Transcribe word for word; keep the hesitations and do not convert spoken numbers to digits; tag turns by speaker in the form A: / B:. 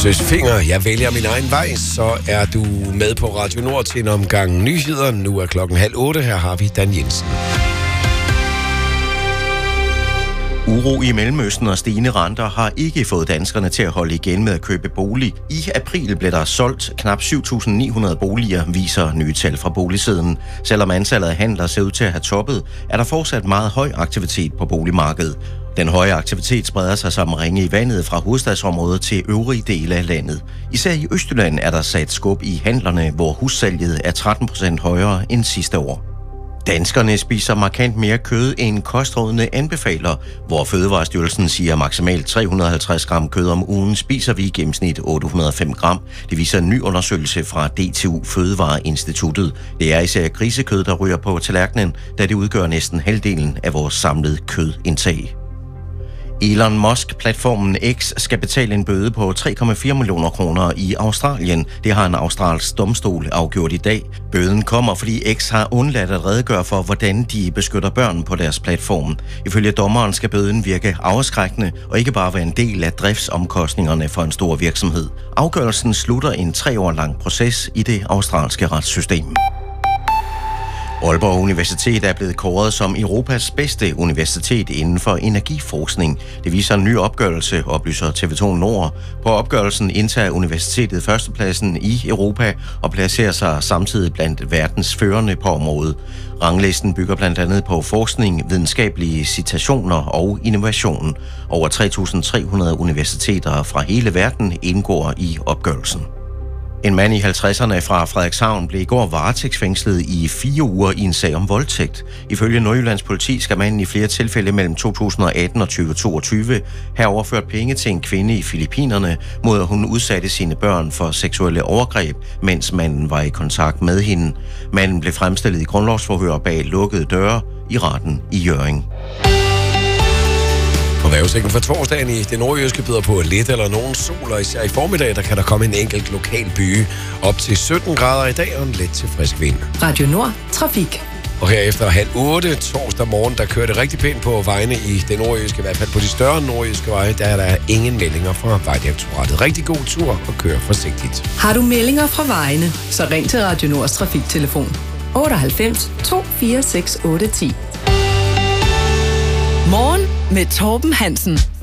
A: Søs Finger, jeg vælger min egen vej, så er du med på Radio Nord til en omgang nyheder. Nu er klokken halv otte, her har vi Dan Jensen.
B: Uro i Mellemøsten og stigende renter har ikke fået danskerne til at holde igen med at købe bolig. I april blev der solgt knap syv tusind ni hundrede boliger, viser nye tal fra boligsiden. Selvom antallet af handler ser ud til at have toppet, er der fortsat meget høj aktivitet på boligmarkedet. Den høje aktivitet spreder sig som ringe i vandet fra hovedstadsområdet til øvrige dele af landet. Især i Østjylland er der sat skub i handlerne, hvor hussalget er tretten procent højere end sidste år. Danskerne spiser markant mere kød end kostrådene anbefaler, hvor Fødevarestyrelsen siger maksimalt tre hundrede og halvtreds gram kød om ugen, spiser vi i gennemsnit otte hundrede og fem gram. Det viser en ny undersøgelse fra D T U Fødevareinstituttet. Det er især grisekød, der ryger på tallerkenen, da det udgør næsten halvdelen af vores samlede kødindtag. Elon Musk-platformen X skal betale en bøde på tre komma fire millioner kroner i Australien. Det har en australsk domstol afgjort i dag. Bøden kommer, fordi X har undladt at redegøre for, hvordan de beskytter børn på deres platform. Ifølge dommeren skal bøden virke afskrækkende og ikke bare være en del af driftsomkostningerne for en stor virksomhed. Afgørelsen slutter en tre år lang proces i det australske retssystem. Aalborg Universitet er blevet kåret som Europas bedste universitet inden for energiforskning. Det viser en ny opgørelse, oplyser T V to Nord. På opgørelsen indtager universitetet førstepladsen i Europa og placerer sig samtidig blandt verdens førende på området. Ranglisten bygger blandt andet på forskning, videnskabelige citationer og innovation. Over tre tusind tre hundrede universiteter fra hele verden indgår i opgørelsen. En mand i halvtredserne fra Frederikshavn blev i går varetægtsfængslet i fire uger i en sag om voldtægt. Ifølge Nordjyllands politi skal manden i flere tilfælde mellem to tusind og atten og tyve toogtyve have overført penge til en kvinde i Filippinerne, mod at hun udsatte sine børn for seksuelle overgreb, mens manden var i kontakt med hende. Manden blev fremstillet i grundlovsforhør bag lukkede døre i retten i Hjørring.
A: På vejrudsigten for torsdagen i det nordjyske byder på lidt eller nogen sol, og især i formiddag, der kan der komme en enkelt lokal byge op til sytten grader i dag og en let til frisk vind.
C: Radio Nord, trafik.
A: Og her efter halv otte torsdag morgen, der kører det rigtig pænt på vejene i det nordjyske, i hvert fald på de større nordjyske veje, der er der ingen meldinger fra Vejdirektoratet. Rigtig god tur og kør forsigtigt.
C: Har du meldinger fra vejene, så ring til Radio Nords trafiktelefon otteoghalvfems to fire seks otte ti. Morgen med Torben Hansen.